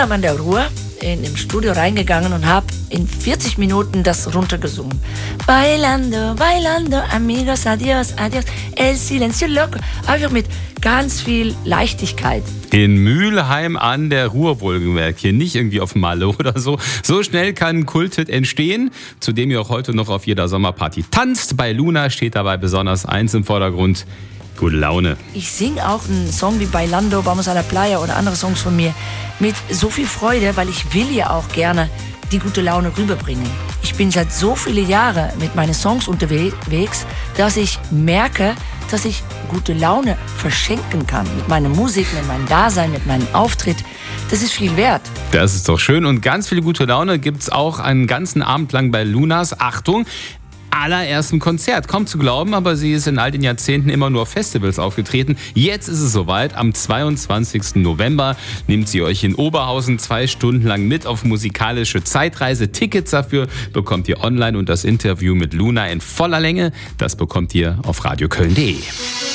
Potsdam an der Ruhr im Studio reingegangen und habe in 40 Minuten das runtergesungen. Bailando, bailando, amigos, adios, adios, el silencio loco. Einfach mit ganz viel Leichtigkeit. In Mülheim an der Ruhr wohlgemerkt, hier nicht irgendwie auf Malle oder so. So schnell kann ein Kulthit entstehen, zu dem ihr auch heute noch auf jeder Sommerparty tanzt. Bei Luna steht dabei besonders eins im Vordergrund: gute Laune. Ich singe auch einen Song wie Bailando, Vamos a la Playa oder andere Songs von mir mit so viel Freude, weil ich will ja auch gerne die gute Laune rüberbringen. Ich bin seit so viele Jahren mit meinen Songs unterwegs, dass ich merke, dass ich gute Laune verschenken kann. Mit meiner Musik, mit meinem Dasein, mit meinem Auftritt. Das ist viel wert. Das ist doch schön. Und ganz viel gute Laune gibt's auch einen ganzen Abend lang bei Lunas, Achtung, allerersten Konzert. Kaum zu glauben, aber sie ist in all den Jahrzehnten immer nur auf Festivals aufgetreten. Jetzt ist es soweit. Am 22. November nimmt sie euch in Oberhausen 2 Stunden lang mit auf musikalische Zeitreise. Tickets dafür bekommt ihr online und das Interview mit Luna in voller Länge, das bekommt ihr auf radioköln.de.